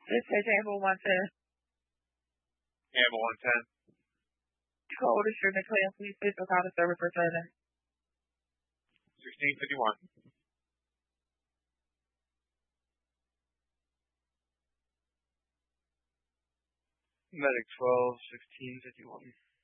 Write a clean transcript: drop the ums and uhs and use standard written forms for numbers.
This is Amber 110. Amber 110. Code is your McLean. Please please call the service returning. 1651. Medic 12, 1651.